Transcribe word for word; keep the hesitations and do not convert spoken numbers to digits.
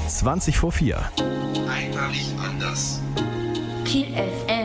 zwanzig vor vier. Einmalig anders. Kiel F M.